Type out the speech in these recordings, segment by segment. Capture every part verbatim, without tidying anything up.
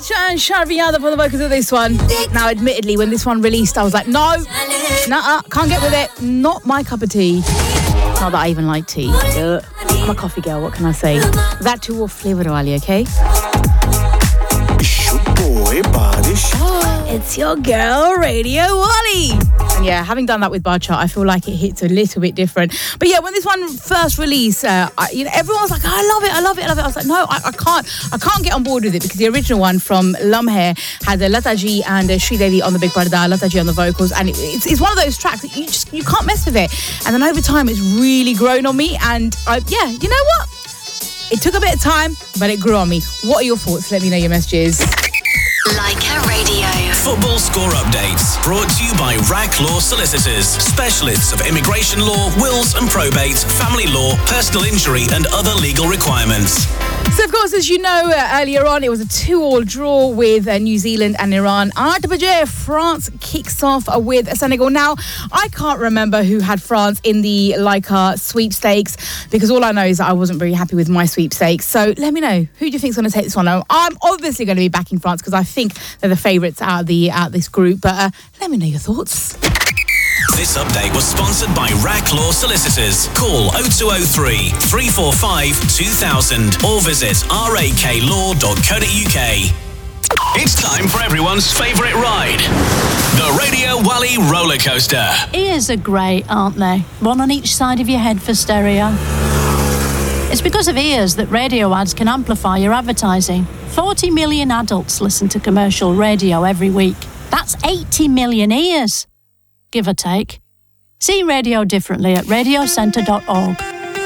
and Sharvi Yadav for the vocals of this one. Now, admittedly, when this one released, I was like, no, nah, can't get with it. Not my cup of tea. Not that I even like tea. Ugh. I'm a coffee girl, what can I say? That too will flavor wali, okay? It's your girl, Radio Wally. And yeah, having done that with Bar Chart, I feel like it hits a little bit different. But yeah, when this one first released, uh, I, you know, everyone was like, oh, I love it, I love it, I love it. I was like, no, I, I can't, I can't get on board with it because the original one from Lamhe had uh, Lataji and uh, Sri Devi on the big parda, Lataji on the vocals, and it, it's, it's one of those tracks that you just you can't mess with it. And then over time, it's really grown on me. And I, yeah, you know what? It took a bit of time, but it grew on me. What are your thoughts? Let me know your messages. Leica Radio. Football score updates brought to you by R A C Law Solicitors, specialists of immigration law, wills and probate, family law, personal injury and other legal requirements. So, of course, as you know, uh, earlier on, it was a two-all draw with uh, New Zealand and Iran. Artabaje, France kicks off uh, with Senegal. Now, I can't remember who had France in the Leica sweepstakes because all I know is that I wasn't very happy with my sweepstakes. So, let me know, who do you think is going to take this one home? I'm obviously going to be backing France because I think they're the favourites out of the out of this group. But uh, let me know your thoughts. This update was sponsored by R A C Law Solicitors. Call oh two oh three, three four five, two thousand or visit r a k law dot co dot u k. It's time for everyone's favourite ride, the Radio Wally roller coaster. Ears are great, aren't they? One on each side of your head for stereo. It's because of ears that radio ads can amplify your advertising. forty million adults listen to commercial radio every week. That's eighty million ears, give or take. See radio differently at radio centre dot org.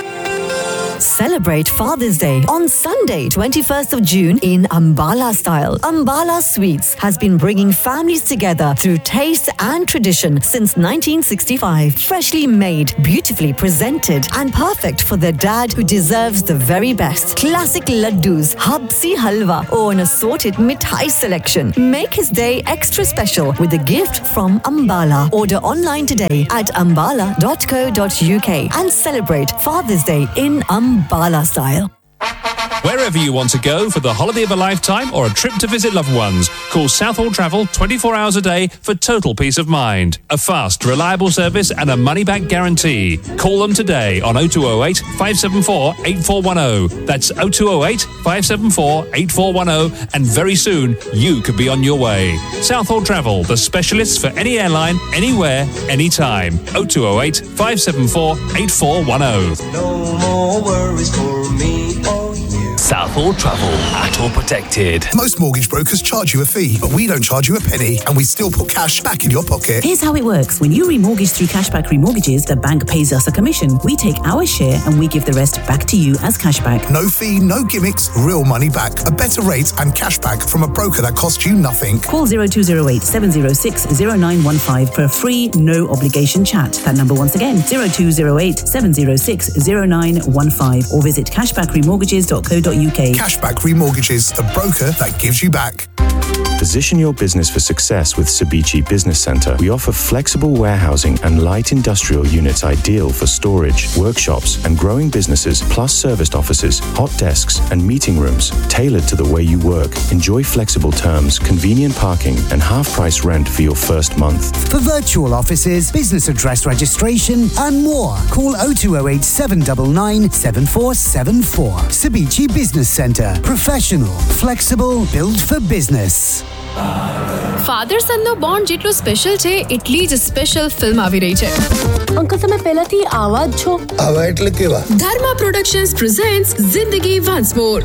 Celebrate Father's Day on Sunday, twenty-first of June in Ambala style. Ambala Sweets has been bringing families together through taste and tradition since nineteen sixty-five. Freshly made, beautifully presented, and perfect for the dad who deserves the very best. Classic laddus, habsi halwa, or an assorted mithai selection. Make his day extra special with a gift from Ambala. Order online today at ambala dot co dot u k and celebrate Father's Day in Ambala. Ambala style. Wherever you want to go for the holiday of a lifetime or a trip to visit loved ones, call Southall Travel twenty-four hours a day for total peace of mind. A fast, reliable service and a money-back guarantee. Call them today on oh two oh eight, five seven four, eight four one oh. That's oh two oh eight, five seven four, eight four one oh, and very soon you could be on your way. Southall Travel, the specialists for any airline, anywhere, anytime. oh two oh eight, five seven four, eight four one oh. No more worries for me or you. Southall Travel, at or protected. Most mortgage brokers charge you a fee, but we don't charge you a penny, and we still put cash back in your pocket. Here's how it works. When you remortgage through Cashback Remortgages, the bank pays us a commission. We take our share and we give the rest back to you as cashback. No fee, no gimmicks, real money back. A better rate and cashback from a broker that costs you nothing. Call oh two oh eight, seven oh six, oh nine one five for a free, no obligation chat. That number once again, oh two oh eight, seven oh six, oh nine one five, or visit cashback remortgages dot co dot u k. Cashback Remortgages, the broker that gives you back. Position your business for success with Cebici Business Centre. We offer flexible warehousing and light industrial units ideal for storage, workshops and growing businesses, plus serviced offices, hot desks and meeting rooms tailored to the way you work. Enjoy flexible terms, convenient parking and half-price rent for your first month. For virtual offices, business address registration and more, call oh two oh eight, seven nine nine, seven four seven four. Cebici Business Centre. Professional, flexible, built for business. Father સનનો bond જેટલો special છે એટલી જ special film આવી રહી છે. Uncle તમે પહેલાથી આવા જ છો. આવા એટલે કેવા? ધર્મા પ્રોડક્શન્સ પ્રેઝન્ટ્સ જિંદગી વન્સ મોર.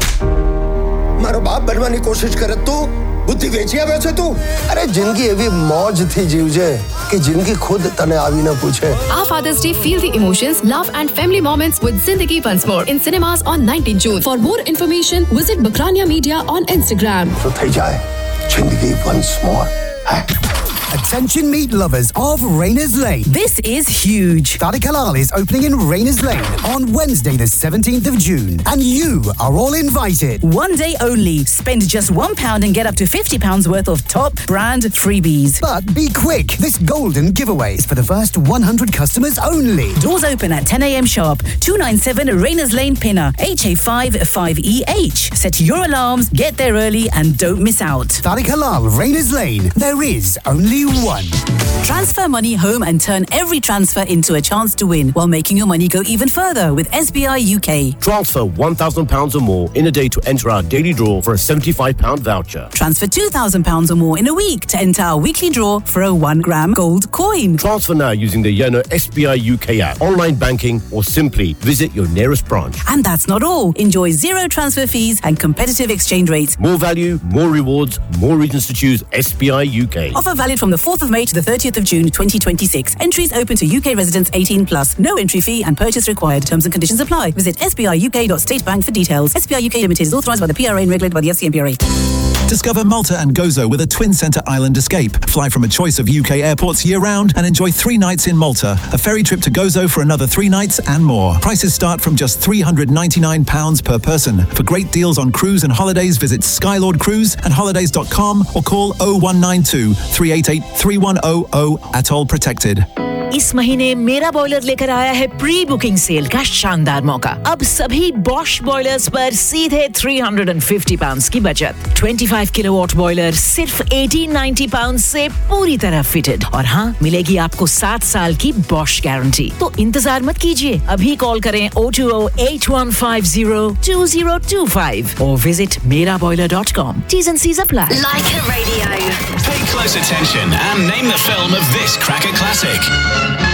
મારો બાપ બનવાની કોશિશ કરે તું બુદ્ધિ વેચી આવ્યો છે તું. અરે જિંદગી એવી મોજથી જીવજે કે જિંદગી ખુદ તને આવી ન પૂછે. આ Father's Day, feel the emotions, love and family moments with Zindagi Once More in cinemas on nineteenth June. For more information, visit Bakrania Media on Instagram. તો થઈ જાય. Zindagi once more. Attention meat lovers of Rayners Lane. This is huge. Tariq Halal is opening in Rayners Lane on Wednesday the seventeenth of June. And you are all invited. One day only. Spend just one pound and get up to fifty pounds worth of top brand freebies. But be quick. This golden giveaway is for the first one hundred customers only. Doors open at ten a.m. sharp. two ninety-seven Rayners Lane, Pinner, H A five five E H. Set your alarms, get there early and don't miss out. Tariq Halal, Rayners Lane. There is only one. Transfer money home and turn every transfer into a chance to win while making your money go even further with S B I U K. Transfer one thousand pounds or more in a day to enter our daily draw for a seventy-five pound voucher. Transfer two thousand pounds or more in a week to enter our weekly draw for a one gram gold coin. Transfer now using the Yono S B I U K app, online banking, or simply visit your nearest branch. And that's not all. Enjoy zero transfer fees and competitive exchange rates. More value, more rewards, more reasons to choose S B I U K. Offer valid from the fourth of May to the thirtieth of June twenty twenty-six. Entries open to U K residents eighteen plus. No entry fee and purchase required. Terms and conditions apply. Visit s b i u k dot state bank for details. S B I U K Limited is authorised by the P R A and regulated by the F C M P R A. Discover Malta and Gozo with a twin centre island escape. Fly from a choice of U K airports year-round and enjoy three nights in Malta. A ferry trip to Gozo for another three nights and more. Prices start from just three hundred ninety-nine pounds per person. For great deals on cruise and holidays, visit Skylord Cruise and holidays dot com or call oh one nine two, three eight eight, three one oh oh. Atoll Protected. इस महीने मेरा boiler लेकर आया है pre booking cell का शानदार मौका। अब सभी बॉश बॉयलर्स पर सीधे three hundred fifty पाउंड्स की बचत। twenty-five किलोवाट बॉयलर सिर्फ eighteen ninety पाउंड्स से पूरी तरह फिटेड। और हाँ, मिलेगी आपको सात साल की बॉश गारंटी। तो इंतजार मत कीजिए, अभी कॉल करें oh two oh, eight one five oh, two oh two five or visit mera boiler dot com. T's and C's apply. Like a Radio. Pay close attention and name the film of this cracker classic.